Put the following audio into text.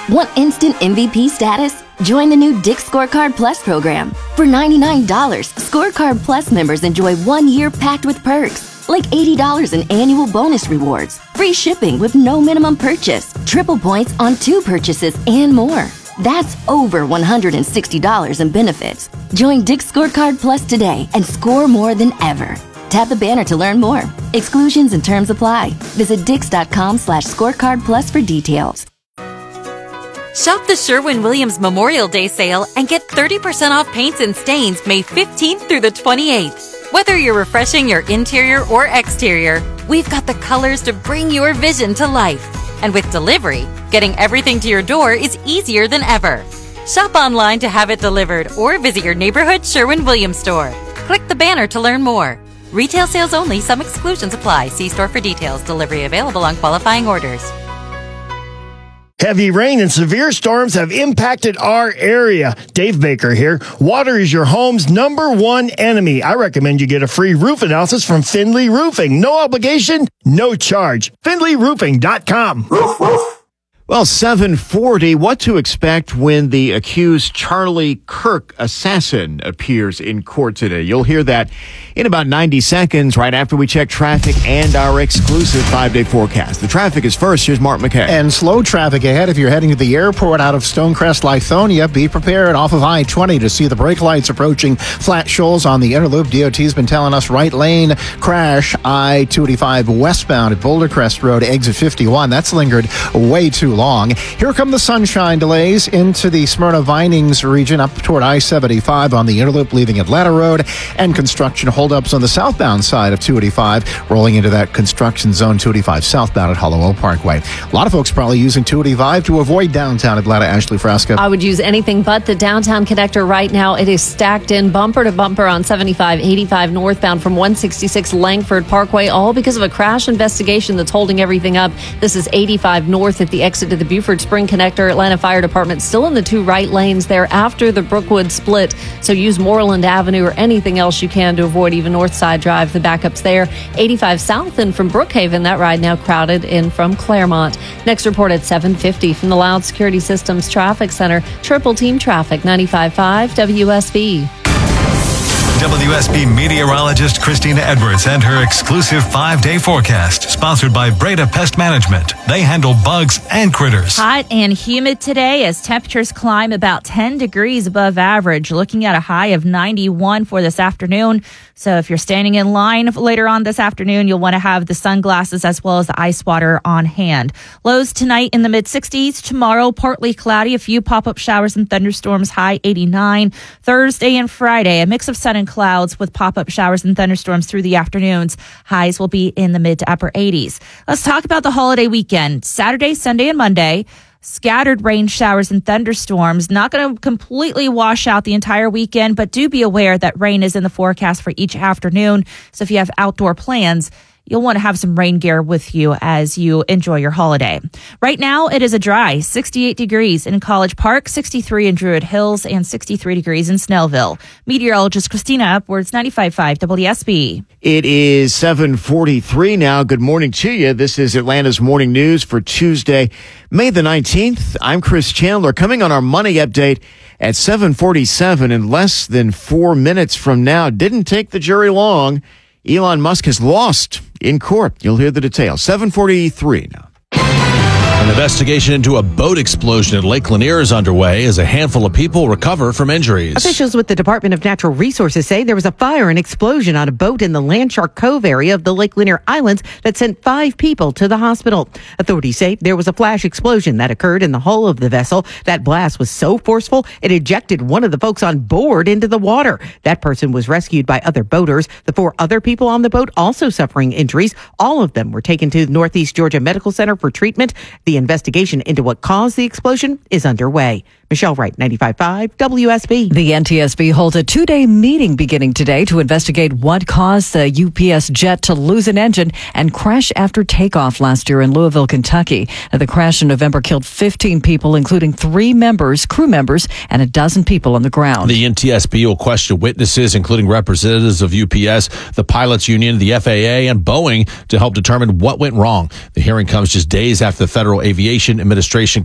Want instant MVP status? Join the new Dick's Scorecard Plus program. For $99, Scorecard Plus members enjoy 1 year packed with perks, like $80 in annual bonus rewards, free shipping with no minimum purchase, triple points on 2 purchases, and more. That's over $160 in benefits. Join Dick's Scorecard Plus today and score more than ever. Tap the banner to learn more. Exclusions and terms apply. Visit dix.com/scorecard plus for details. Shop the Sherwin-Williams Memorial Day sale and get 30% off paints and stains May 15th through the 28th. Whether you're refreshing your interior or exterior, we've got the colors to bring your vision to life. And with delivery, getting everything to your door is easier than ever. Shop online to have it delivered or visit your neighborhood Sherwin-Williams store. Click the banner to learn more. Retail sales only. Some exclusions apply. See store for details. Delivery available on qualifying orders. Heavy rain and severe storms have impacted our area. Dave Baker here. Water is your home's #1 enemy. I recommend you get a free roof analysis from Findlay Roofing. No obligation, no charge. FindlayRoofing.com. Well, 7:40, what to expect when the accused Charlie Kirk assassin appears in court today. You'll hear that in about 90 seconds right after we check traffic and our exclusive 5-day forecast. The traffic is first. Here's Mark McKay. And slow traffic ahead if you're heading to the airport out of Stonecrest, Lithonia. Be prepared off of I-20 to see the brake lights approaching Flat Shoals on the Interloop. DOT's been telling us right lane crash I-285 westbound at Boulder Crest Road, exit 51. That's lingered way too long. Here come the sunshine delays into the Smyrna Vinings region up toward I-75 on the Interloop leaving Atlanta Road, and construction holdups on the southbound side of 285 rolling into that construction zone 285 southbound at Hollow Oak Parkway. A lot of folks probably using 285 to avoid downtown Atlanta. Ashley Frasca. I would use anything but the downtown connector right now. It is stacked in bumper to bumper on 75, 85 northbound from 166 Langford Parkway, all because of a crash investigation that's holding everything up. This is 85 north at the exit to the Buford Spring Connector. Atlanta Fire Department still in the 2 right lanes there after the Brookwood split. So use Moreland Avenue or anything else you can to avoid even Northside Drive. The backups there. 85 south and from Brookhaven, that ride now crowded in from Claremont. Next report at 7:50 from the Loud Security Systems Traffic Center. Triple team traffic, 95.5 WSB. WSB meteorologist Christina Edwards and her exclusive 5-day forecast, sponsored by Breda Pest Management. They handle bugs and critters. Hot and humid today as temperatures climb about 10 degrees above average, looking at a high of 91 for this afternoon. So if you're standing in line later on this afternoon, you'll want to have the sunglasses as well as the ice water on hand. Lows tonight in the mid-60s. Tomorrow, partly cloudy, a few pop-up showers and thunderstorms, high 89. Thursday and Friday, a mix of sun and clouds with pop-up showers and thunderstorms through the afternoons. Highs will be in the mid to upper 80s. Let's talk about the holiday weekend. Saturday, Sunday, and Monday. Scattered rain showers and thunderstorms. Not going to completely wash out the entire weekend, but do be aware that rain is in the forecast for each afternoon. So if you have outdoor plans, you'll want to have some rain gear with you as you enjoy your holiday. Right now, it is a dry 68 degrees in College Park, 63 in Druid Hills, and 63 degrees in Snellville. Meteorologist Christina Edwards, 95.5 WSB. It is 7:43 now. Good morning to you. This is Atlanta's Morning News for Tuesday, May the 19th. I'm Chris Chandler. Coming on our money update at 7:47 in less than 4 minutes from now. Didn't take the jury long. Elon Musk has lost in court. You'll hear the details. 7:43 now. An investigation into a boat explosion at Lake Lanier is underway as a handful of people recover from injuries. Officials with the Department of Natural Resources say there was a fire and explosion on a boat in the Landshark Cove area of the Lake Lanier Islands that sent 5 people to the hospital. Authorities say there was a flash explosion that occurred in the hull of the vessel. That blast was so forceful, it ejected one of the folks on board into the water. That person was rescued by other boaters. The 4 other people on the boat also suffering injuries. All of them were taken to Northeast Georgia Medical Center for treatment. The investigation into what caused the explosion is underway. Michelle Wright, 95.5 WSB. The NTSB holds a 2-day meeting beginning today to investigate what caused the UPS jet to lose an engine and crash after takeoff last year in Louisville, Kentucky. The crash in November killed 15 people, including 3 crew members, and a dozen people on the ground. The NTSB will question witnesses, including representatives of UPS, the pilots union, the FAA, and Boeing to help determine what went wrong. The hearing comes just days after the Federal Aviation Administration